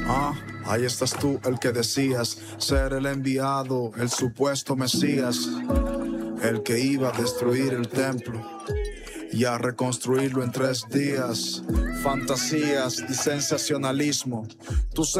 Ah, ahí estás tú, el que decías ser el enviado, el supuesto Mesías, el que iba a destruir el templo y a reconstruirlo en 3 días. Fantasías y sensacionalismo. Tú